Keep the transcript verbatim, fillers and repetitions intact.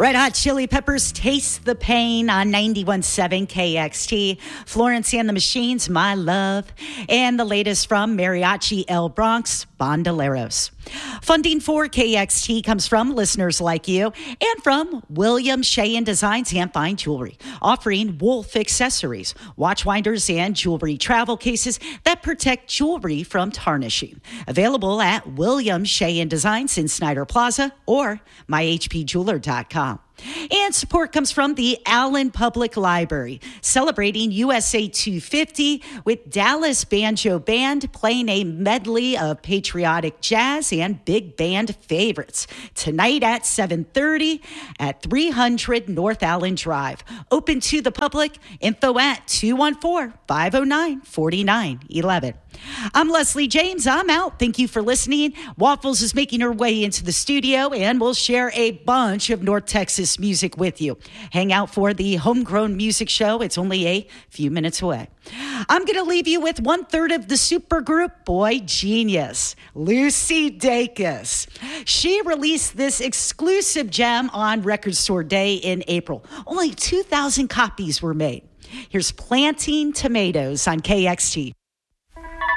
Red Hot Chili Peppers, Taste the Pain on ninety-one point seven K X T. Florence and the Machines, My Love. And the latest from Mariachi El Bronx, Bandoleros. Funding for K X T comes from listeners like you and from William Sheehan Designs and Fine Jewelry, offering wolf accessories, watch winders, and jewelry travel cases that protect jewelry from tarnishing. Available at William Sheehan Designs in Snyder Plaza or my h p jeweler dot com. And support comes from the Allen Public Library, celebrating U S A two fifty with Dallas Banjo Band playing a medley of patriotic jazz and big band favorites tonight at seven thirty at three hundred North Allen Drive. Open to the public. Info at two one four, five oh nine, four nine one one. I'm Leslie James. I'm out. Thank you for listening. Waffles is making her way into the studio, and we'll share a bunch of North Texas music with you. Hang out for the Homegrown Music Show. It's only a few minutes away. I'm going to leave you with one third of the supergroup Boy Genius, Lucy Dacus. She released this exclusive gem on Record Store Day in April. Only two thousand copies were made. Here's Planting Tomatoes on K X T.